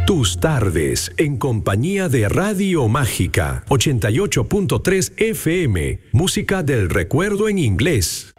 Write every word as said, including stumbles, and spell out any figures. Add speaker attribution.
Speaker 1: Tus tardes en compañía de Radio Mágica ochenta y ocho punto tres F M, música del recuerdo en inglés.